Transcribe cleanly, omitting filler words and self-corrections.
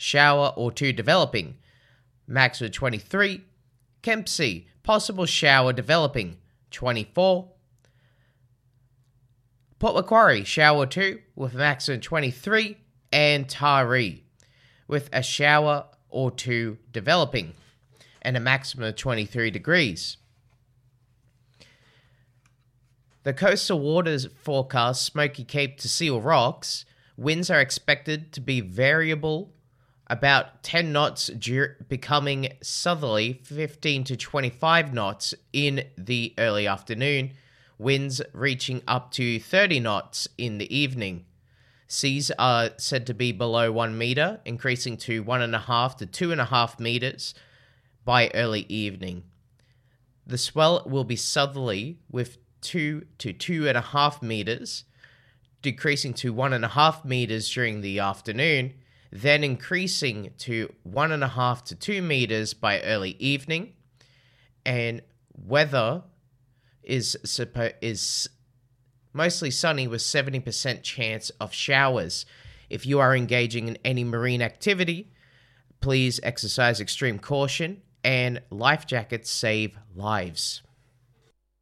shower or two developing. Maximum 23. Kempsey, possible shower developing. 24. Port Macquarie, shower 2 with a maximum 23. And Taree, with a shower or two developing and a maximum of 23 degrees. The coastal waters forecast Smoky Cape to Seal Rocks. Winds are expected to be variable, about 10 knots becoming southerly, 15 to 25 knots in the early afternoon. Winds reaching up to 30 knots in the evening. Seas are said to be below 1 metre, increasing to 1.5 to 2.5 metres by early evening. The swell will be southerly with 2 to 2.5 metres, decreasing to 1.5 metres during the afternoon, then increasing to 1.5 to 2 metres by early evening. And weather is mostly sunny with 70% chance of showers. If you are engaging in any marine activity, please exercise extreme caution, and life jackets save lives.